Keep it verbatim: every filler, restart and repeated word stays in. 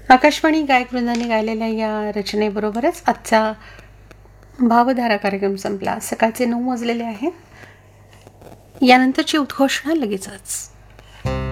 आकाशवाणी गायकवृंदांनी गायलेल्या या रचनेबरोबरच आजचा भावधारा कार्यक्रम संपला. सकाळचे नऊ वाजलेले आहेत. यानंतरची उद्घोषणा लगेचच.